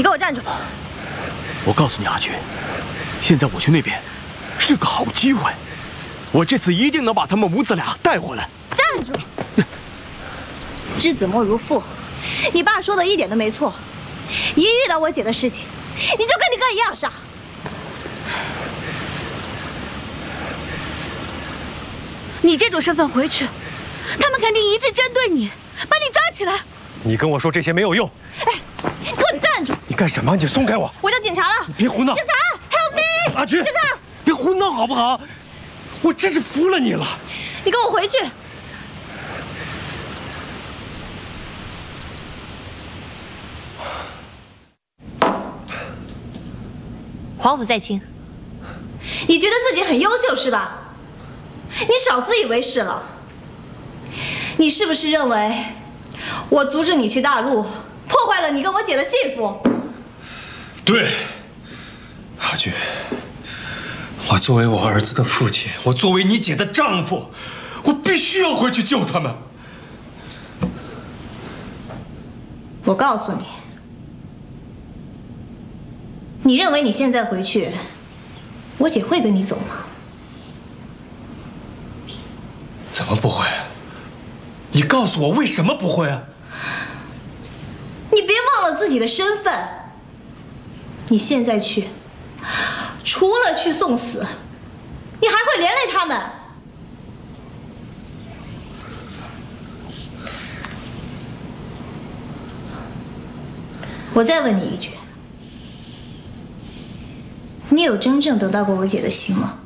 你给我站住！ 我告诉你，阿军，现在我去那边是个好机会，我这次一定能把他们母子俩带回来。 站住！知子莫如父，你爸说的一点都没错。一遇到我姐的事情，你就跟你哥一样傻。 你这种身份回去，他们肯定一致针对你，把你抓起来。 你跟我说这些没有用。 哎，你给我站住！ 你干什么？你送开我！ 我叫警察了！ 你别胡闹！ 警察 ，help me！ 阿军， 警察， 别胡闹好不好？我真是服了你了！ 你跟我回去！ 皇甫在清， 你觉得自己很优秀是吧？你少自以为是了。你是不是认为我阻止你去大陆，破坏了你跟我姐的幸福？ 对，阿军，我作为我儿子的父亲，我作为你姐的丈夫，我必须要回去救他们。 我告诉你，你认为你现在回去，我姐会跟你走吗？ 怎么不会？你告诉我为什么不会啊？ 你别忘了自己的身份。你现在去，除了去送死，你还会连累他们。我再问你一句，你有真正得到过我姐的心吗？